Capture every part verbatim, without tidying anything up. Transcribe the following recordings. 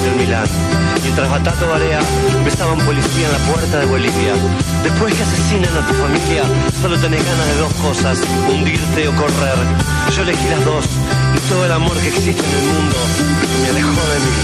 en Milán. Mientras Batato Barea besaba a un policía en la puerta de Bolivia. Después que asesinan a tu familia, solo tenés ganas de dos cosas, hundirte o correr. Yo elegí las dos, y todo el amor que existe en el mundo me alejó de mí.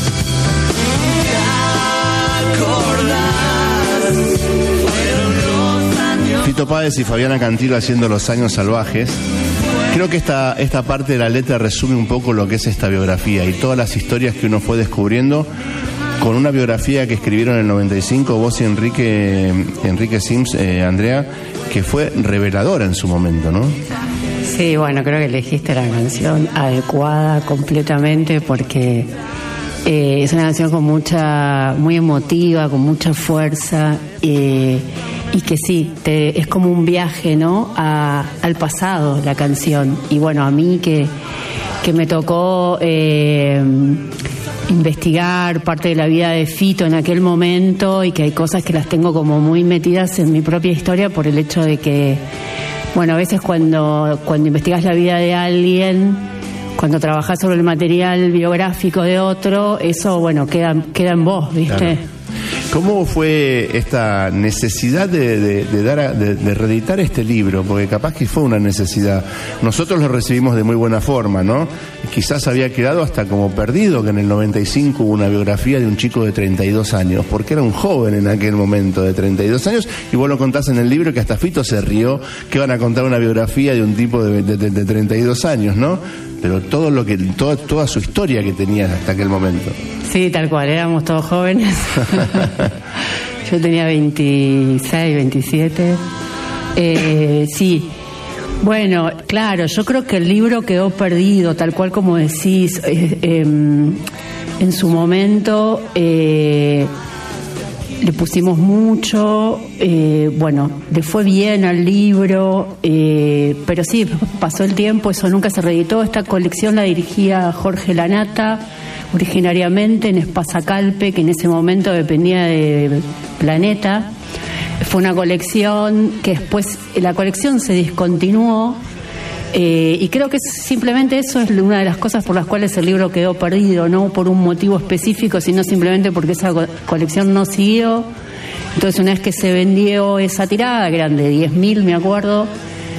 Fito Páez y Fabiana Cantilo haciendo Los Años Salvajes. Creo que esta, esta parte de la letra resume un poco lo que es esta biografía y todas las historias que uno fue descubriendo con una biografía que escribieron en el noventa y cinco vos y Enrique, Enrique Sims, eh, Andrea, que fue reveladora en su momento, ¿no? Sí, bueno, creo que elegiste la canción adecuada completamente porque eh, es una canción con mucha, muy emotiva, con mucha fuerza, eh, y que sí, te, es como un viaje, ¿no? A, al pasado, la canción. Y bueno, a mí que, que me tocó eh, investigar parte de la vida de Fito en aquel momento y que hay cosas que las tengo como muy metidas en mi propia historia por el hecho de que, bueno, a veces cuando, cuando investigas la vida de alguien, cuando trabajás sobre el material biográfico de otro, eso, bueno, queda, queda en vos, ¿viste? Claro. ¿Cómo fue esta necesidad de, de, de, dar a, de, de reeditar este libro? Porque capaz que fue una necesidad. Nosotros lo recibimos de muy buena forma, ¿no? Quizás había quedado hasta como perdido que en el noventa y cinco hubo una biografía de un chico de treinta y dos años, porque era un joven en aquel momento de treinta y dos años, y vos lo contás en el libro que hasta Fito se rió que van a contar una biografía de un tipo de, de, de, de treinta y dos años, ¿no? Pero todo lo que toda, toda su historia que tenía hasta aquel momento. Sí, tal cual, éramos todos jóvenes. Yo tenía veintiséis, veintisiete. Eh, sí, bueno, claro, yo creo que el libro quedó perdido, tal cual como decís. Eh, eh, en su momento eh, le pusimos mucho, eh, bueno, le fue bien al libro, eh, pero sí, pasó el tiempo, eso nunca se reeditó. Esta colección la dirigía Jorge Lanata, originariamente en Espasacalpe, que en ese momento dependía de Planeta. Fue una colección que después la colección se discontinuó, eh, y creo que simplemente eso es una de las cosas por las cuales el libro quedó perdido, no por un motivo específico, sino simplemente porque esa co- colección no siguió. Entonces, una vez que se vendió esa tirada, que eran de diez mil, me acuerdo,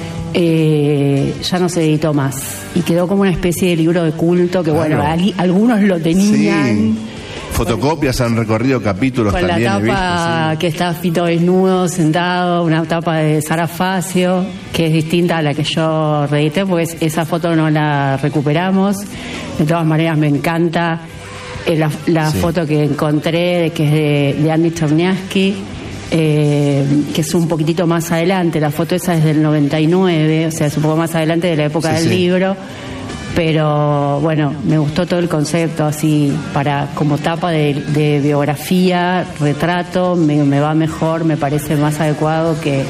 Eh, ya no se editó más y quedó como una especie de libro de culto que, claro, bueno, ali, algunos lo tenían. Sí. Fotocopias, han recorrido capítulos con también. Con la tapa, he visto, sí, que está Fito desnudo, sentado, una tapa de Sara Facio, que es distinta a la que yo reedité, porque esa foto no la recuperamos. De todas maneras, me encanta eh, la, la sí. foto que encontré, que es de, de Andy Cherniavsky. Eh, que es un poquitito más adelante. La foto esa es del noventa y nueve, o sea, es un poco más adelante de la época sí, del sí. libro, pero bueno, me gustó todo el concepto así para como tapa de, de biografía, retrato, me, me va mejor, me parece más adecuado que,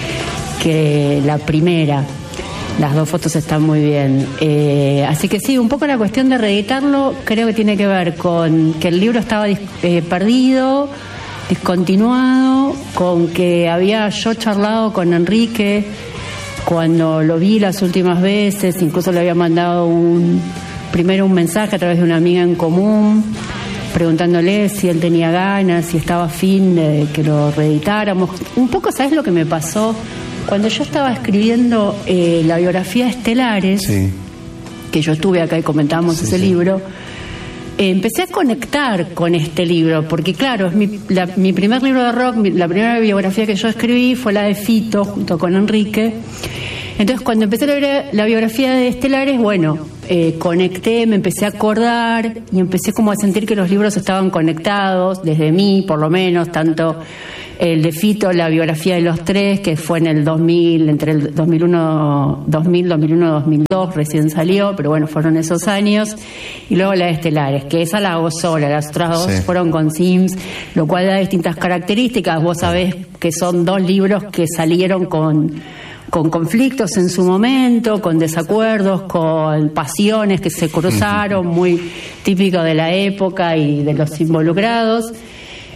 que la primera. Las dos fotos están muy bien, eh, así que sí, un poco la cuestión de reeditarlo creo que tiene que ver con que el libro estaba eh, perdido, discontinuado, con que había yo charlado con Enrique cuando lo vi las últimas veces, incluso le había mandado un primero un mensaje a través de una amiga en común preguntándole si él tenía ganas, si estaba afín de que lo reeditáramos. Un poco, ¿sabes lo que me pasó? Cuando yo estaba escribiendo eh, la biografía de Estelares, sí. que yo estuve acá y comentábamos sí, ese sí. libro, Eh, empecé a conectar con este libro, porque claro, es mi, la, mi primer libro de rock, mi, la primera biografía que yo escribí fue la de Fito, junto con Enrique. Entonces, cuando empecé la, la biografía de Estelares, bueno, eh, conecté, me empecé a acordar y empecé como a sentir que los libros estaban conectados, desde mí, por lo menos, tanto el de Fito, la biografía de los tres, que fue en el dos mil, entre el dos mil uno, dos mil, dos mil uno, dos mil dos, recién salió, pero bueno, fueron esos años, y luego la de Estelares, que esa la hago sola, las otras dos sí. fueron con Sims, lo cual da distintas características. Vos sabés que son dos libros que salieron con con conflictos en su momento, con desacuerdos, con pasiones que se cruzaron, muy típico de la época y de los involucrados.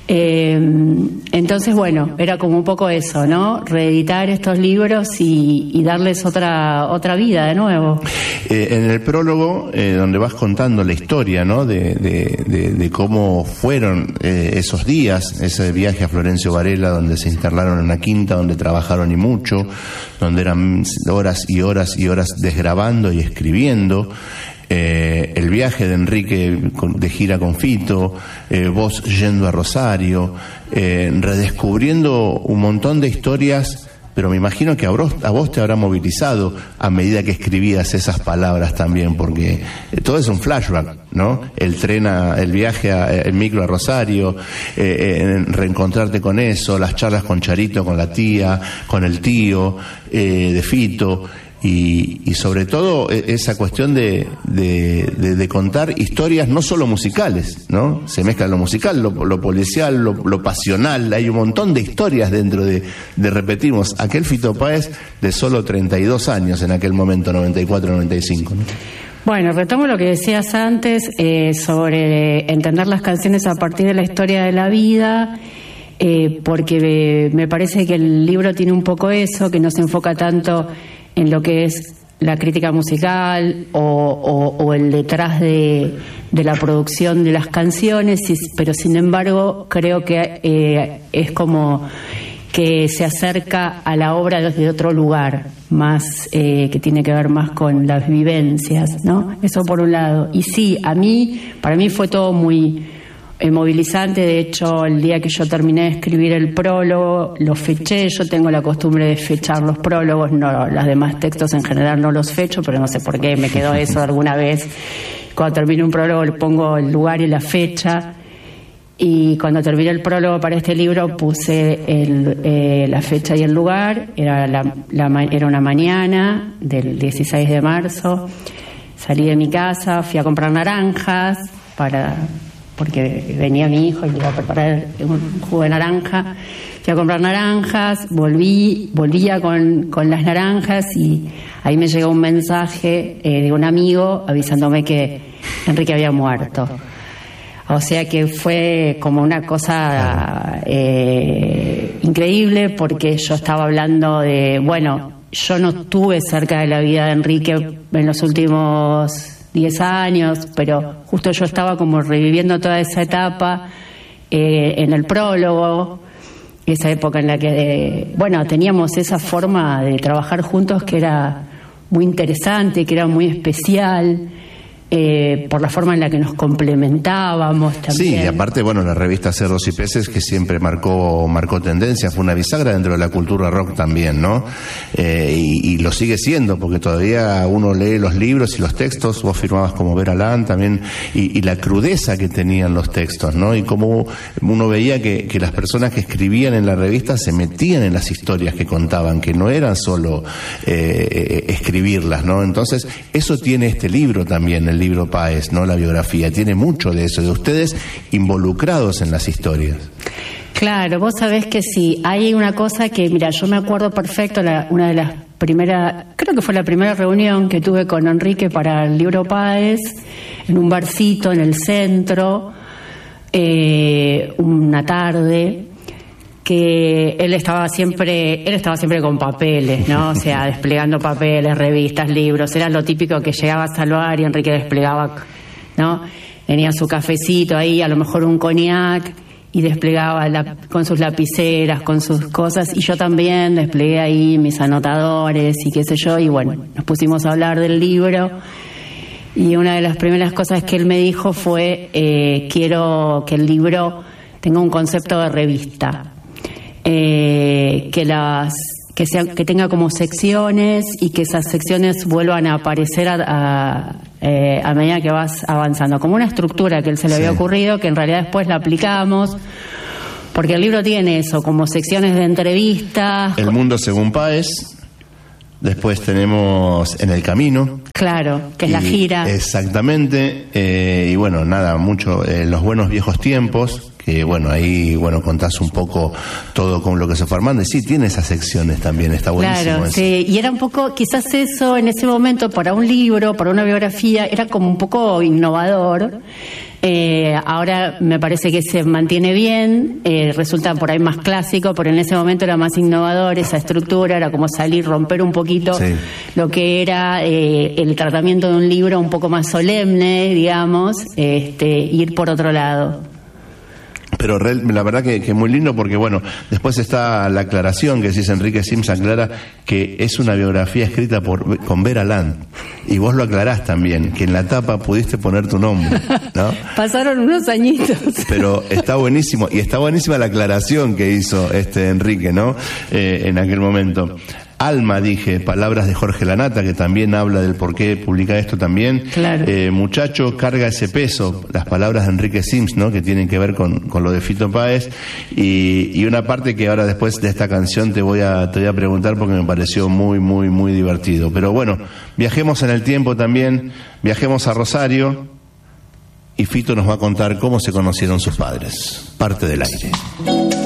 Eh, entonces, bueno, era como un poco eso, ¿no? Reeditar estos libros y, y darles otra otra vida de nuevo. Eh, en el prólogo, eh, donde vas contando la historia, ¿no? De, de, de, de cómo fueron eh, esos días, ese viaje a Florencio Varela, donde se instalaron en una quinta, donde trabajaron y mucho, donde eran horas y horas y horas desgrabando y escribiendo. Eh, el viaje de Enrique con, de gira con Fito, eh, vos yendo a Rosario, eh, redescubriendo un montón de historias, pero me imagino que a vos, a vos te habrá movilizado a medida que escribías esas palabras también, porque eh, todo es un flashback, ¿no? El tren, a, el viaje, a, el micro a Rosario, eh, eh, reencontrarte con eso, las charlas con Charito, con la tía, con el tío eh, de Fito. Y, y sobre todo esa cuestión de, de, de, de contar historias no solo musicales, ¿no? Se mezcla lo musical, lo, lo policial, lo, lo pasional. Hay un montón de historias dentro de, de repetimos, aquel Fito Páez de solo treinta y dos años en aquel momento, noventa y cuatro, noventa y cinco, ¿no? Bueno, retomo lo que decías antes eh, sobre entender las canciones a partir de la historia de la vida. Eh, porque me parece que el libro tiene un poco eso, que no se enfoca tanto en lo que es la crítica musical o, o, o el detrás de, de la producción de las canciones, pero sin embargo creo que eh, es como que se acerca a la obra desde otro lugar, más eh, que tiene que ver más con las vivencias, ¿no? Eso por un lado. Y sí, a mí, para mí fue todo muy Eh, movilizante. De hecho, el día que yo terminé de escribir el prólogo, lo feché. Yo tengo la costumbre de fechar los prólogos, no, los demás textos en general no los fecho, pero no sé por qué me quedó eso alguna vez. Cuando termino un prólogo le pongo el lugar y la fecha, y cuando terminé el prólogo para este libro puse el, eh, la fecha y el lugar. Era, la, la, era una mañana del dieciséis de marzo. Salí de mi casa, fui a comprar naranjas para... porque venía mi hijo y le iba a preparar un jugo de naranja. Fui a comprar naranjas, volví, volvía con, con las naranjas y ahí me llegó un mensaje eh, de un amigo avisándome que Enrique había muerto. O sea que fue como una cosa eh, increíble, porque yo estaba hablando de, bueno, yo no estuve cerca de la vida de Enrique en los últimos diez años, pero justo yo estaba como reviviendo toda esa etapa eh, en el prólogo, esa época en la que, eh, bueno, teníamos esa forma de trabajar juntos que era muy interesante, que era muy especial. Eh, por la forma en la que nos complementábamos también. Sí, y aparte, bueno, la revista Cerdos y Peces, que siempre marcó marcó tendencia, fue una bisagra dentro de la cultura rock también, ¿no? Eh, y, y lo sigue siendo, porque todavía uno lee los libros y los textos. Vos firmabas como Vera Lán también, y, y la crudeza que tenían los textos, ¿no? Y cómo uno veía que, que las personas que escribían en la revista se metían en las historias que contaban, que no eran solo eh, escribirlas, ¿no? Entonces, eso tiene este libro también, el libro Páez, ¿no? La biografía tiene mucho de eso, de ustedes involucrados en las historias. Claro, vos sabés que sí, hay una cosa que, mira, yo me acuerdo perfecto, la, una de las primeras, creo que fue la primera reunión que tuve con Enrique para el libro Páez, en un barcito en el centro, eh, una tarde, que él estaba siempre, él estaba siempre con papeles, ¿no? O sea, desplegando papeles, revistas, libros. Era lo típico que llegabas al bar y Enrique desplegaba, ¿no? Tenía su cafecito ahí, a lo mejor un cognac, y desplegaba la, con sus lapiceras, con sus cosas. Y yo también desplegué ahí mis anotadores y qué sé yo. Y bueno, nos pusimos a hablar del libro. Y una de las primeras cosas que él me dijo fue, eh, quiero que el libro tenga un concepto de revista. Eh, que las que sea que tenga como secciones y que esas secciones vuelvan a aparecer a, a, eh, a medida que vas avanzando, como una estructura que él se le sí. había ocurrido, que en realidad después la aplicamos, porque el libro tiene eso, como secciones de entrevistas. El mundo según Páez. Después tenemos En el Camino. Claro, que es la gira. Exactamente. Eh, y bueno, nada, mucho, eh, Los Buenos Viejos Tiempos, que bueno, ahí bueno contás un poco todo con lo que se fue armando, y sí, tiene esas secciones también, está buenísimo. Claro, eso. sí, y era un poco, quizás eso en ese momento para un libro, para una biografía, era como un poco innovador. Eh, ahora me parece que se mantiene bien, eh, resulta por ahí más clásico, pero en ese momento era más innovador, esa estructura, era como salir, romper un poquito sí. lo que era eh, el tratamiento de un libro un poco más solemne, digamos, este, ir por otro lado. Pero la verdad que, que muy lindo, porque bueno, después está la aclaración que dice Enrique Sims, aclara que es una biografía escrita por con Vera Land, y vos lo aclarás también, que en la tapa pudiste poner tu nombre, ¿no? Pasaron unos añitos. Pero está buenísimo, y está buenísima la aclaración que hizo este Enrique, ¿no? Eh, en aquel momento. Alma, dije, palabras de Jorge Lanata, que también habla del por qué publica esto también. Claro. Eh, muchacho, carga ese peso, las palabras de Enrique Sims, ¿no? Que tienen que ver con, con lo de Fito Páez. Y, y una parte que ahora después de esta canción te voy a, te voy a preguntar porque me pareció muy, muy, muy divertido. Pero bueno, viajemos en el tiempo también, viajemos a Rosario, y Fito nos va a contar cómo se conocieron sus padres. Parte del aire.